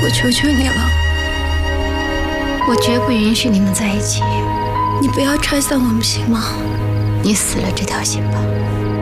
我求求你了， 我绝不允许你们在一起。 你不要拆散我们行吗？ 你死了这条心吧。